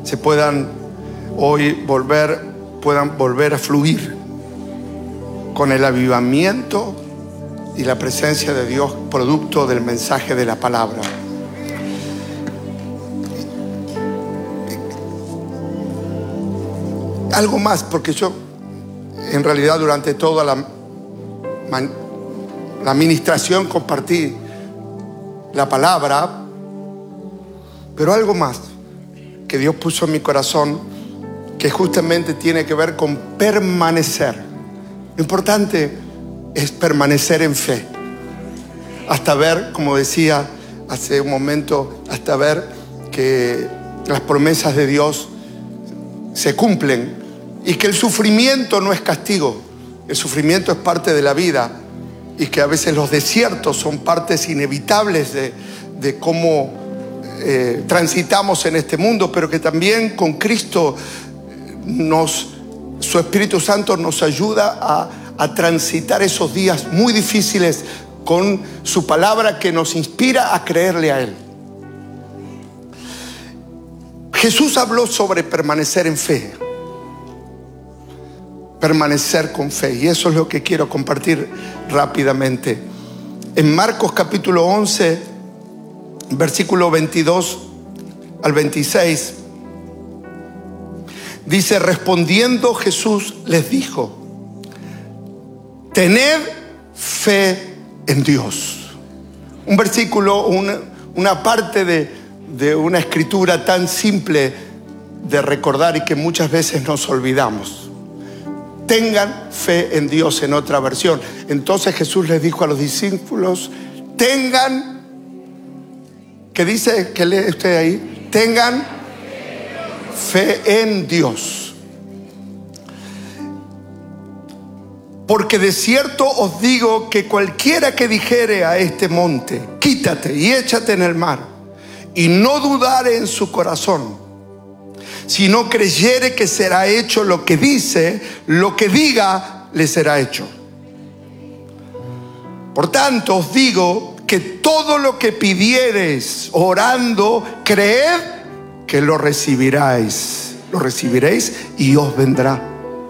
puedan volver a fluir con el avivamiento y la presencia de Dios, producto del mensaje de la palabra. Algo más, porque yo en realidad durante toda la administración compartí la palabra, pero algo más que Dios puso en mi corazón, que justamente tiene que ver con permanecer. Lo importante es permanecer en fe, hasta ver, como decía hace un momento, hasta ver que las promesas de Dios se cumplen y que el sufrimiento no es castigo, el sufrimiento es parte de la vida, y que a veces los desiertos son partes inevitables de cómo transitamos en este mundo, pero que también con Cristo su Espíritu Santo nos ayuda a transitar esos días muy difíciles con su palabra, que nos inspira a creerle a Él. Jesús habló sobre permanecer en fe, permanecer con fe, y eso es lo que quiero compartir rápidamente. En Marcos capítulo 11, versículo 22 al 26, dice: respondiendo Jesús les dijo: tened fe en Dios. Un versículo, una parte de una escritura tan simple de recordar y que muchas veces nos olvidamos. Tengan fe en Dios, en otra versión. Entonces Jesús les dijo a los discípulos: tengan, ¿qué dice? ¿Qué lee usted ahí? Tengan fe en Dios. Porque de cierto os digo que cualquiera que dijere a este monte: quítate y échate en el mar, y no dudare en su corazón, sino creyere que será hecho lo que dice, lo que diga le será hecho. Por tanto os digo que todo lo que pidiereis orando, creed que lo recibiréis y os vendrá.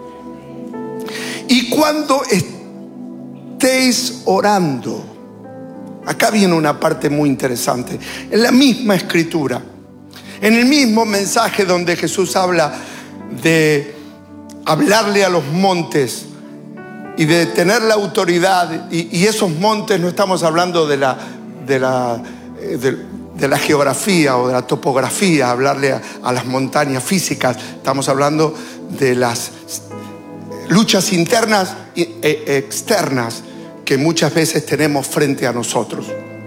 Y cuando estéis orando, acá viene una parte muy interesante, en la misma escritura, en el mismo mensaje donde Jesús habla de hablarle a los montes y de tener la autoridad, y esos montes no estamos hablando de la geografía o de la topografía, hablarle a las montañas físicas, estamos hablando de las luchas internas e externas que muchas veces tenemos frente a nosotros.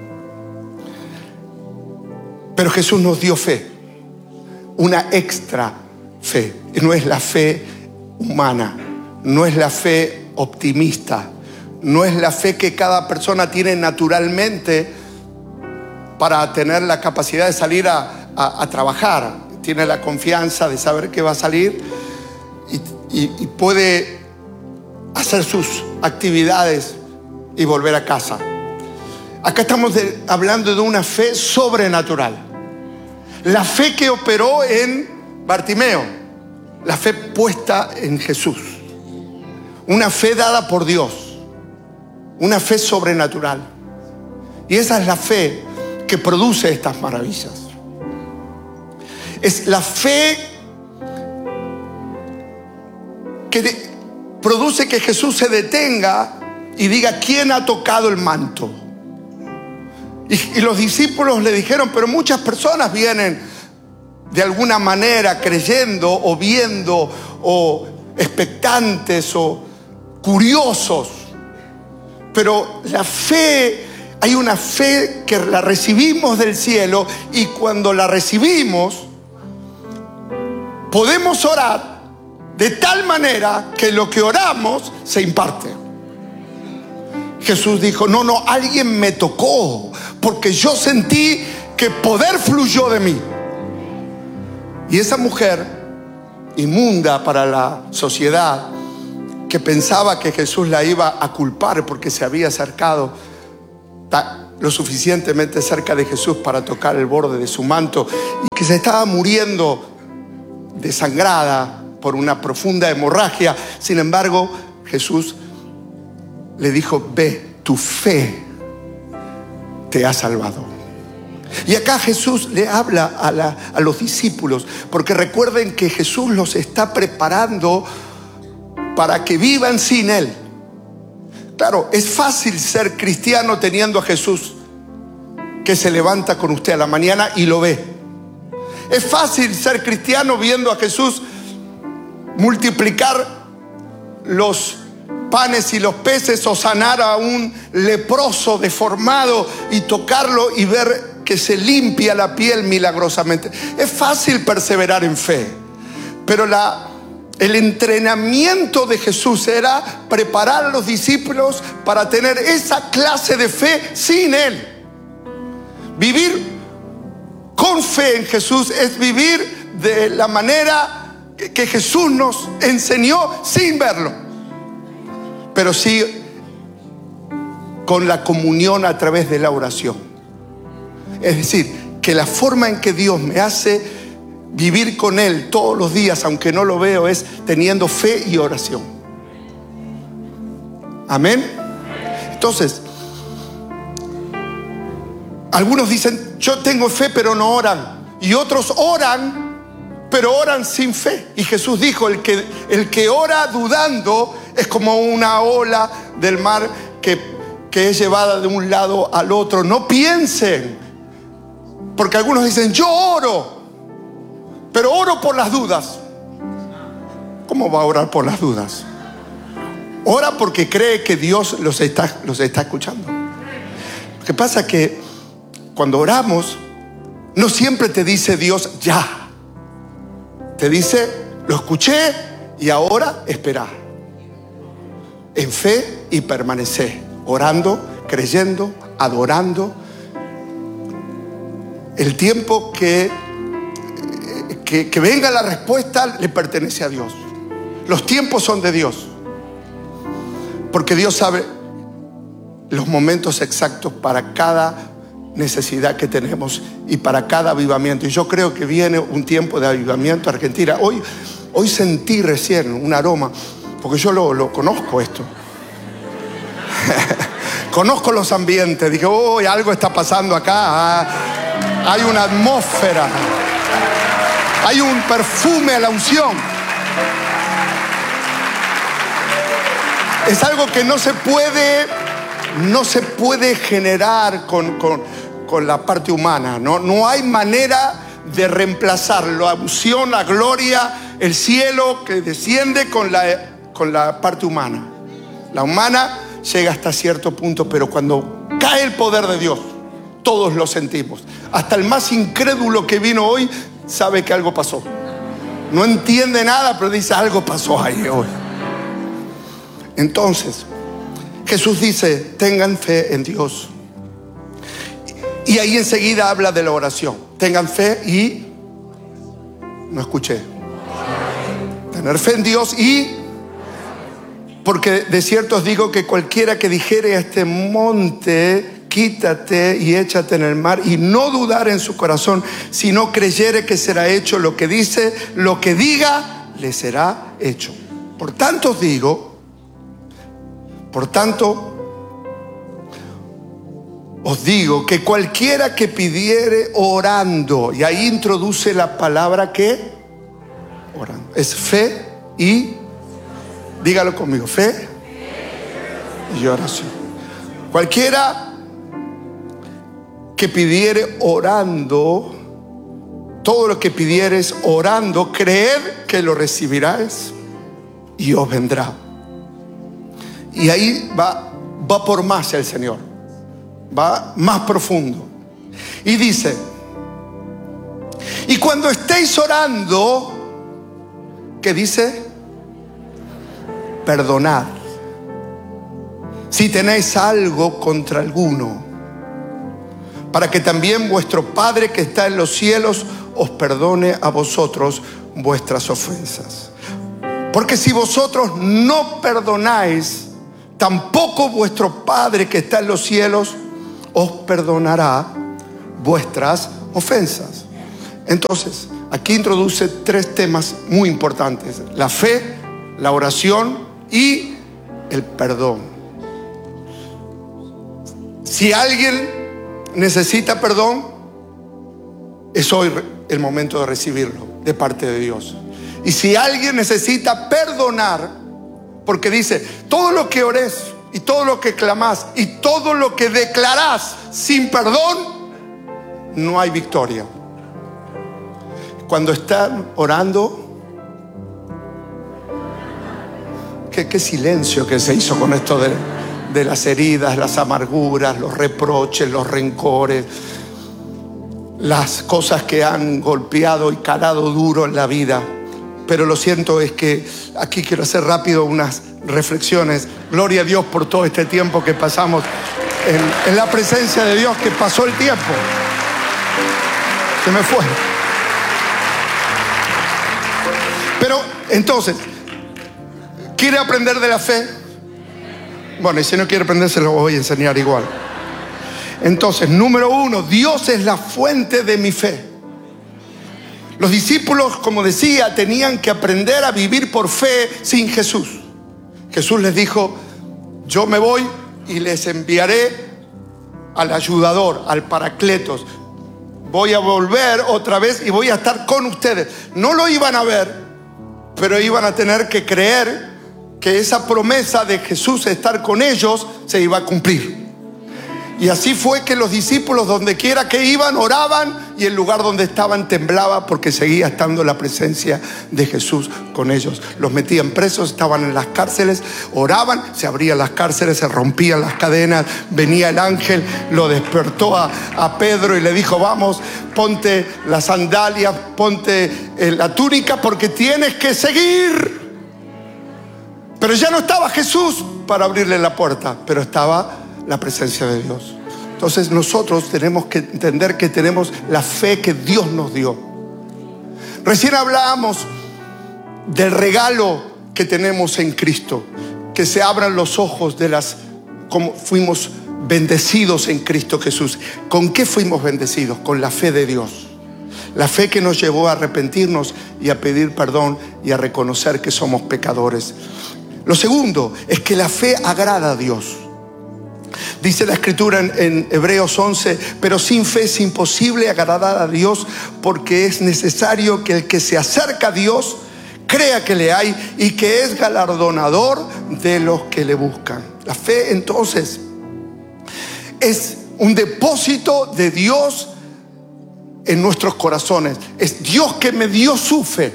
Pero Jesús nos dio fe, una extra fe. No es la fe humana, no es la fe optimista, no es la fe que cada persona tiene naturalmente para tener la capacidad de salir a trabajar. Tiene la confianza de saber que va a salir y puede hacer sus actividades y volver a casa. Acá estamos hablando de una fe sobrenatural. La fe que operó en Bartimeo, la fe puesta en Jesús, una fe dada por Dios, una fe sobrenatural. Y esa es la fe que produce estas maravillas. Es la fe que produce que Jesús se detenga y diga: ¿quién ha tocado el manto? Y los discípulos le dijeron, pero muchas personas vienen de alguna manera creyendo o viendo o expectantes o curiosos. Pero la fe, hay una fe que la recibimos del cielo, y cuando la recibimos podemos orar de tal manera que lo que oramos se imparte. Jesús dijo: no, alguien me tocó, porque yo sentí que poder fluyó de mí. Y esa mujer inmunda para la sociedad, que pensaba que Jesús la iba a culpar porque se había acercado lo suficientemente cerca de Jesús para tocar el borde de su manto, y que se estaba muriendo desangrada por una profunda hemorragia. Sin embargo, Jesús le dijo: ve, tu fe te ha salvado. Y acá Jesús le habla a los discípulos, porque recuerden que Jesús los está preparando para que vivan sin Él. Claro, es fácil ser cristiano teniendo a Jesús que se levanta con usted a la mañana y lo ve. Es fácil ser cristiano viendo a Jesús multiplicar los panes y los peces, o sanar a un leproso deformado y tocarlo y ver que se limpia la piel milagrosamente. Es fácil perseverar en fe, pero el entrenamiento de Jesús era preparar a los discípulos para tener esa clase de fe sin Él. Vivir con fe en Jesús es vivir de la manera que Jesús nos enseñó sin verlo, pero sí con la comunión a través de la oración. Es decir, que la forma en que Dios me hace vivir con Él todos los días, aunque no lo veo, es teniendo fe y oración. Amén. Entonces, algunos dicen: yo tengo fe pero no oran. Y otros oran, pero oran sin fe. Y Jesús dijo: el que ora dudando es como una ola del mar que es llevada de un lado al otro. No piensen, porque algunos dicen: yo oro, pero oro por las dudas. ¿Cómo va a orar por las dudas? Ora porque cree que Dios los está escuchando. Lo que pasa es que cuando oramos, no siempre te dice Dios ya. Te dice: lo escuché y ahora espera. En fe y permanece, orando, creyendo, adorando. El tiempo que venga la respuesta le pertenece a Dios. Los tiempos son de Dios, porque Dios sabe los momentos exactos para cada necesidad que tenemos y para cada avivamiento. Y yo creo que viene un tiempo de avivamiento a Argentina. Hoy sentí recién un aroma, porque yo lo conozco esto. Conozco los ambientes. Dije: algo está pasando acá. Hay una atmósfera, hay un perfume a la unción. Es algo que no se puede generar con la parte humana. No hay manera de reemplazar la unción, la gloria, el cielo que desciende con la parte humana. La humana llega hasta cierto punto, pero cuando cae el poder de Dios, todos lo sentimos. Hasta el más incrédulo que vino hoy sabe que algo pasó. No entiende nada, pero dice: algo pasó ahí hoy. Entonces, Jesús dice: tengan fe en Dios. Y ahí enseguida habla de la oración. Tengan fe y... No escuché. Tener fe en Dios y... Porque de cierto os digo que cualquiera que dijere a este monte: quítate y échate en el mar, y no dudar en su corazón, sino creyere que será hecho lo que dice, lo que diga, le será hecho. Por tanto os digo que cualquiera que pidiere orando, y ahí introduce la palabra que orando, es fe y, dígalo conmigo, fe y oración. Cualquiera que pidiere orando, todo lo que pidieres orando, creed que lo recibirás y os vendrá. Y ahí va por más el Señor, va más profundo. Y dice: y cuando estéis orando, ¿qué dice? Perdonad si tenéis algo contra alguno, para que también vuestro Padre que está en los cielos os perdone a vosotros vuestras ofensas. Porque si vosotros no perdonáis, tampoco vuestro Padre que está en los cielos os perdonará vuestras ofensas. Entonces, aquí introduce 3 temas muy importantes: la fe, la oración y el perdón. Si alguien necesita perdón, es hoy el momento de recibirlo de parte de Dios. Y si alguien necesita perdonar, porque dice, todo lo que ores y todo lo que clamás y todo lo que declarás sin perdón, no hay victoria. Cuando están orando, qué silencio que se hizo con esto de las heridas, las amarguras, los reproches, los rencores, las cosas que han golpeado y calado duro en la vida. Pero lo cierto es que aquí quiero hacer rápido unas reflexiones. Gloria a Dios por todo este tiempo que pasamos en la presencia de Dios, que pasó el tiempo. Se me fue. Pero entonces, ¿quiere aprender de la fe? Bueno, y si no quiere aprender, se lo voy a enseñar igual. Entonces, número 1, Dios es la fuente de mi fe. Los discípulos, como decía, tenían que aprender a vivir por fe sin Jesús. Jesús les dijo, yo me voy y les enviaré al ayudador, al Paracletos. Voy a volver otra vez y voy a estar con ustedes. No lo iban a ver, pero iban a tener que creer que esa promesa de Jesús estar con ellos se iba a cumplir. Y así fue que los discípulos, donde quiera que iban, oraban, y el lugar donde estaban temblaba, porque seguía estando la presencia de Jesús con ellos. Los metían presos, estaban en las cárceles, oraban, se abrían las cárceles, se rompían las cadenas, venía el ángel, lo despertó a Pedro y le dijo, vamos, ponte las sandalias, ponte la túnica, porque tienes que seguir. Pero ya no estaba Jesús para abrirle la puerta, pero estaba la presencia de Dios. Entonces nosotros tenemos que entender que tenemos la fe que Dios nos dio. Recién hablábamos del regalo que tenemos en Cristo, que se abran los ojos de como fuimos bendecidos en Cristo Jesús. ¿Con qué fuimos bendecidos? Con la fe de Dios. La fe que nos llevó a arrepentirnos y a pedir perdón y a reconocer que somos pecadores. Lo segundo es que la fe agrada a Dios. Dice la Escritura en Hebreos 11, pero sin fe es imposible agradar a Dios, porque es necesario que el que se acerca a Dios crea que le hay y que es galardonador de los que le buscan. La fe, entonces, es un depósito de Dios en nuestros corazones. Es Dios que me dio su fe.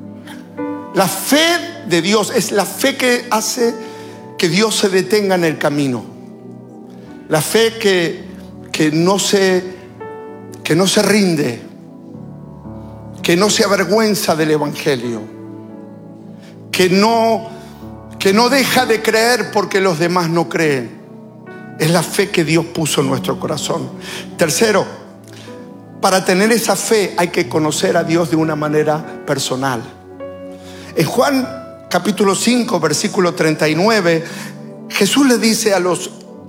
La fe de Dios es la fe que hace que Dios se detenga en el camino. La fe que no se rinde, que no se avergüenza del Evangelio, que no deja de creer porque los demás no creen. Es la fe que Dios puso en nuestro corazón. Tercero, para tener esa fe hay que conocer a Dios de una manera personal. En Juan capítulo 5, versículo 39, Jesús le dice a los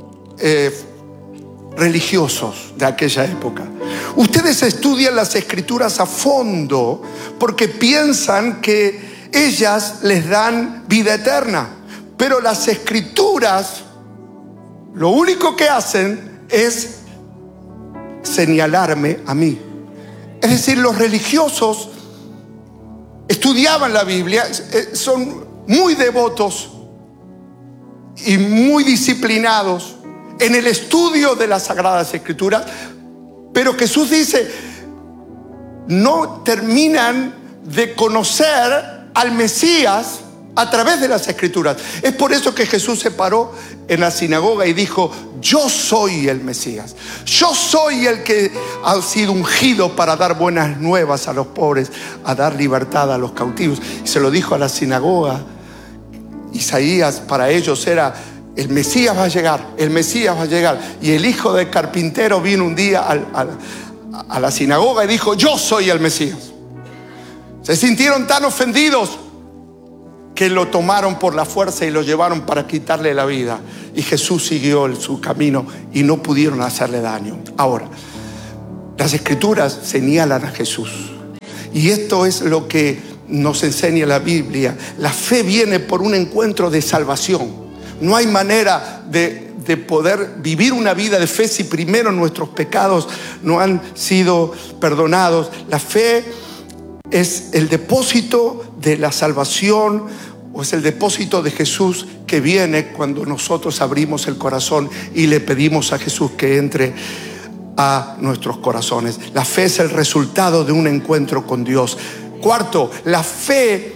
religiosos de aquella época, ustedes estudian las Escrituras a fondo porque piensan que ellas les dan vida eterna, pero las Escrituras lo único que hacen es señalarme a mí. Es decir, los religiosos estudiaban la Biblia, son muy devotos y muy disciplinados en el estudio de las Sagradas Escrituras, pero Jesús dice, no terminan de conocer al Mesías a través de las Escrituras. Es por eso que Jesús se paró en la sinagoga y dijo, yo soy el Mesías, yo soy el que ha sido ungido para dar buenas nuevas a los pobres, a dar libertad a los cautivos. Y se lo dijo a la sinagoga. Isaías para ellos era, el Mesías va a llegar, el Mesías va a llegar. Y el hijo del carpintero vino un día a la sinagoga y dijo, yo soy el Mesías. Se sintieron tan ofendidos que lo tomaron por la fuerza y lo llevaron para quitarle la vida. Y Jesús siguió su camino y no pudieron hacerle daño. Ahora, las Escrituras señalan a Jesús. Y esto es lo que nos enseña la Biblia. La fe viene por un encuentro de salvación. No hay manera de poder vivir una vida de fe si primero nuestros pecados no han sido perdonados. La fe es el depósito de la salvación, o es el depósito de Jesús que viene cuando nosotros abrimos el corazón y le pedimos a Jesús que entre a nuestros corazones. La fe es el resultado de un encuentro con Dios. Cuarto, la fe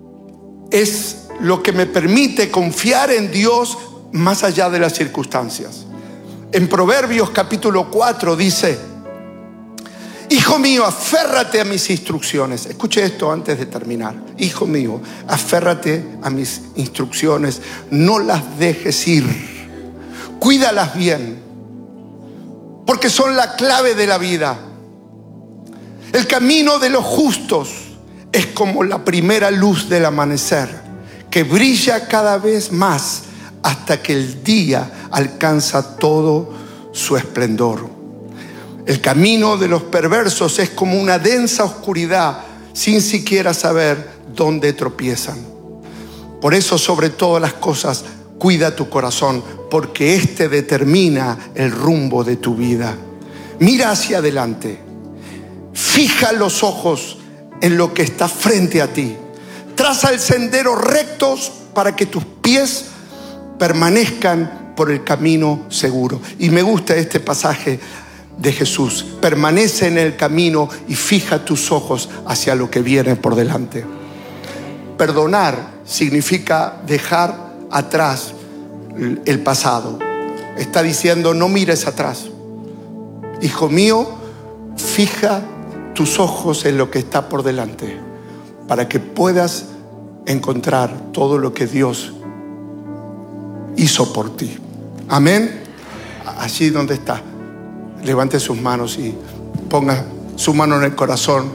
es lo que me permite confiar en Dios más allá de las circunstancias. En Proverbios capítulo 4 dice: hijo mío, aférrate a mis instrucciones. Escuche esto antes de terminar. Hijo mío, aférrate a mis instrucciones, no las dejes ir, cuídalas bien, porque son la clave de la vida. El camino de los justos es como la primera luz del amanecer, que brilla cada vez más hasta que el día alcanza todo su esplendor. El camino de los perversos es como una densa oscuridad, sin siquiera saber dónde tropiezan. Por eso, sobre todas las cosas, cuida tu corazón, porque este determina el rumbo de tu vida. Mira hacia adelante. Fija los ojos en lo que está frente a ti. Traza el sendero rectos para que tus pies permanezcan por el camino seguro. Y me gusta este pasaje de Jesús: permanece en el camino y fija tus ojos hacia lo que viene por delante. Perdonar significa dejar atrás el pasado. Está diciendo: no mires atrás. Hijo mío, fija tus ojos en lo que está por delante, para que puedas encontrar todo lo que Dios hizo por ti. Amén. Allí donde está, levante sus manos y ponga su mano en el corazón.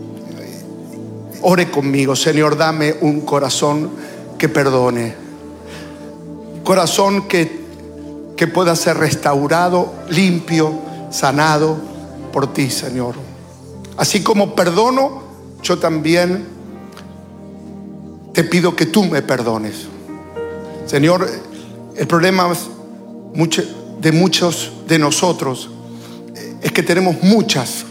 Ore conmigo: Señor, dame un corazón que perdone, corazón que pueda ser restaurado, limpio, sanado por ti, Señor. Así como perdono, yo también te pido que tú me perdones. Señor, el problema de muchos de nosotros es que tenemos muchos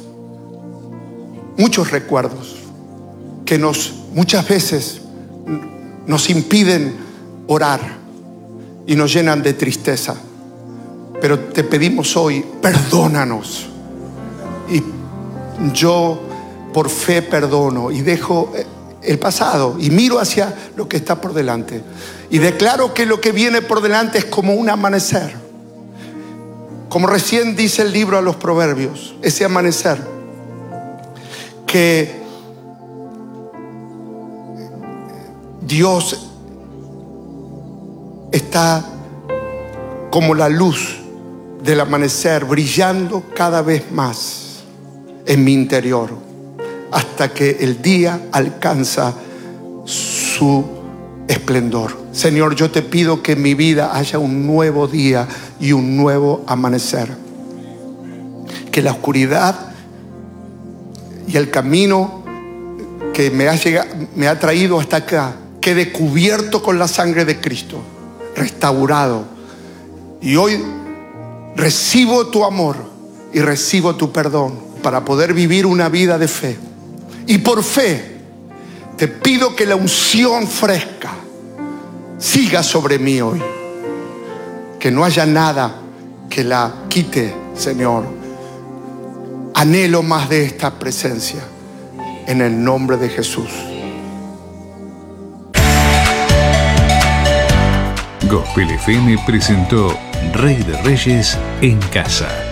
recuerdos que muchas veces nos impiden orar y nos llenan de tristeza. Pero te pedimos hoy: perdónanos. Y yo por fe perdono y dejo el pasado y miro hacia lo que está por delante. Y declaro que lo que viene por delante es como un amanecer. Como recién dice el libro a los Proverbios, ese amanecer que Dios está como la luz del amanecer brillando cada vez más en mi interior, hasta que el día alcanza su esplendor. Señor, yo te pido que en mi vida haya un nuevo día y un nuevo amanecer. Que la oscuridad y el camino que me ha traído hasta acá quede cubierto con la sangre de Cristo, restaurado. Y hoy recibo tu amor y recibo tu perdón para poder vivir una vida de fe. Y por fe te pido que la unción fresca siga sobre mí hoy. Que no haya nada que la quite, Señor. Anhelo más de esta presencia, en el nombre de Jesús. Gospel FM presentó Rey de Reyes en Casa.